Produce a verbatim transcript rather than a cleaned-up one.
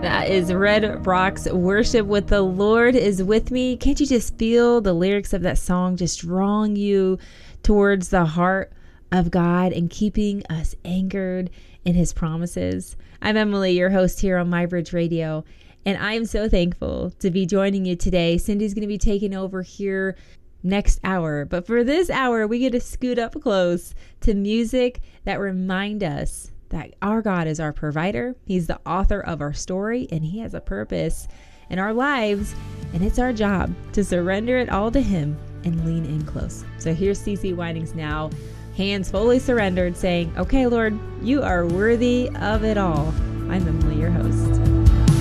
That is Red Rocks Worship with the Lord is With Me. Can't you just feel the lyrics of that song just drawing you towards the heart of God and keeping us anchored in his promises? I'm Emily, your host here on MyBridge Radio, and I am so thankful to be joining you today. Cindy's going to be taking over here next hour, but for this hour, we get to scoot up close to music that remind us that our God is our provider. He's the author of our story, and he has a purpose in our lives, and it's our job to surrender it all to him and lean in close. So here's CeCe Winings now, hands fully surrendered, saying, okay, Lord, you are worthy of it all. I'm Emily, your host.